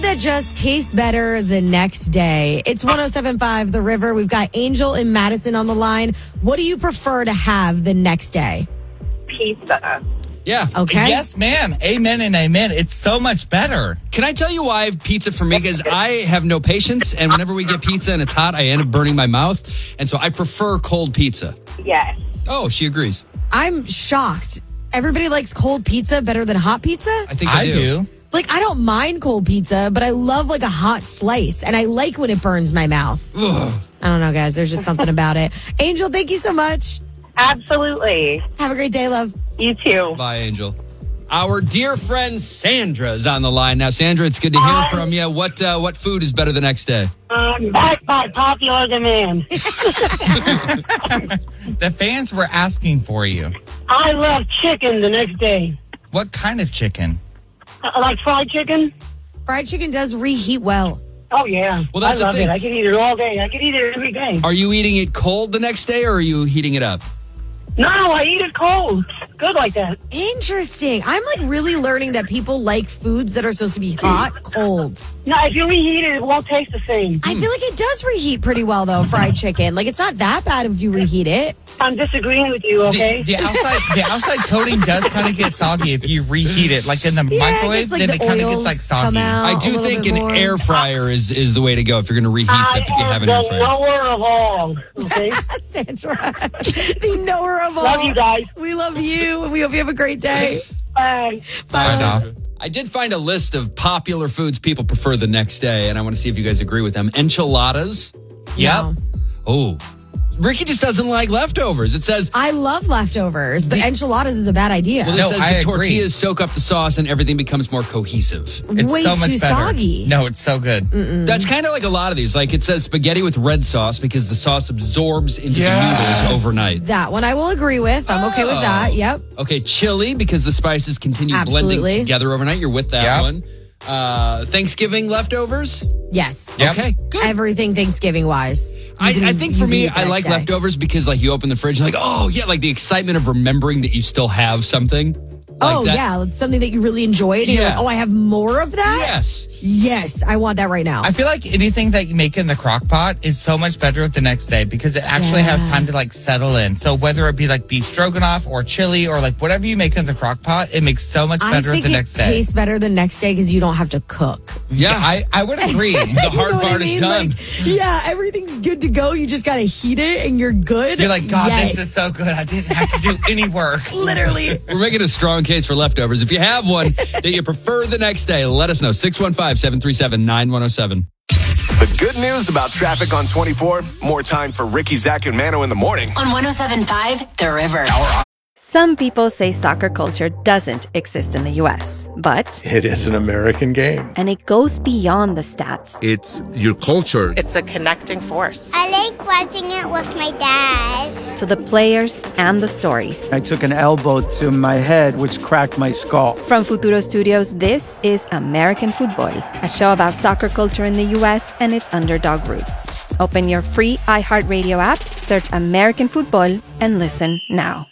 That just tastes better the next day. It's 107.5 The River. We've got Angel and Madison on the line. What do you prefer to have the next day? Pizza. Yeah. Okay. Yes, ma'am. Amen and amen. It's so much better. Can I tell you why pizza for me? Because I have no patience, and whenever we get pizza and it's hot, I end up burning my mouth. And so I prefer cold pizza. Yes. Oh, she agrees. I'm shocked. Everybody likes cold pizza better than hot pizza? I think I I do. Like, I don't mind cold pizza, but I love like a hot slice, and I like when it burns my mouth. Ugh. I don't know, guys. There's just something about it. Angel, thank you so much. Absolutely. Have a great day, love. You too. Bye, Angel. Our dear friend Sandra is on the line now. Sandra, it's good to hear from you. What food is better the next day? Back by popular demand. The fans were asking for you. I love chicken the next day. What kind of chicken? Like fried chicken? Fried chicken does reheat well. Oh, yeah. Well, that's I the love thing. it. I can eat it all day. I can eat it every day. Are you eating it cold the next day, or are you heating it up? No, I eat it cold. Good like that. Interesting. I'm like really learning that people like foods that are supposed to be hot, cold. No, if you reheat it, it won't taste the same. I feel like it does reheat pretty well, though, fried chicken. Like, it's not that bad if you reheat it. I'm disagreeing with you, okay? The outside coating does kind of get soggy if you reheat it. Like in the microwave, it's like then the it kind of gets oils like come soggy. out. I a do little think bit an more. air fryer is the way to go if you're going to reheat stuff if you have an air am the fryer. knower of all, okay? Sandra, the knower of all. Love you guys. We love you, and we hope you have a great day. Bye. Bye, Sandra. I did find a list of popular foods people prefer the next day, and I want to see if you guys agree with them. Enchiladas. Yep. No. Oh, Ricky just doesn't like leftovers. It says, I love leftovers, but enchiladas is a bad idea. well, it No, says I the agree. tortillas soak up the sauce and everything becomes more cohesive. It's Way so much too better. soggy. No, it's so good. That's kind of like a lot of these. Like it says spaghetti with red sauce because the sauce absorbs into Yes. the noodles overnight. That one I will agree with. I'm okay with that. Yep. Okay, chili because the spices continue blending Absolutely. together overnight. You're with that Yep. one. Thanksgiving leftovers. Yes. Yep. Okay, good. Everything Thanksgiving wise. I think for me, I like leftovers. leftovers because like you open the fridge, like, oh yeah, like the excitement of remembering that you still have something. Like Oh, that. yeah. It's something that you really enjoyed. And you're Yeah. like, oh, I have more of that? Yes. Yes. I want that right now. I feel like anything that you make in the crock pot is so much better the next day because it actually has time to like settle in. So whether it be like beef stroganoff or chili or like whatever you make in the crock pot, it makes so much I better think the it next day. tastes better the next day because you don't have to cook. Yeah. I would agree. The You know hard what I part is mean? done. Like, yeah, everything's good to go. You just got to heat it and you're good. You're like, God, Yes. this is so good. I didn't have to do any work. Literally. We're making a strong case for leftovers. If you have one that you prefer the next day, let us know. 615-737-9107. The good news about traffic on 24, more time for Ricky, Zach, and Mano in the morning. On 107.5 The River. Some people say soccer culture doesn't exist in the U.S., but It is an American game. and it goes beyond the stats. It's your culture. It's a connecting force. I like watching it with my dad. To the players and the stories. I took an elbow to my head, which cracked my skull. From Futuro Studios, this is American Football, a show about soccer culture in the U.S. and its underdog roots. Open your free iHeartRadio app, search American Football, and listen now.